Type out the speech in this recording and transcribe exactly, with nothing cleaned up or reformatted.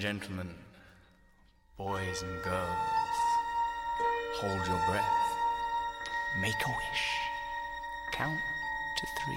gentlemen, boys and girls, hold your breath. Make a wish. Count to three.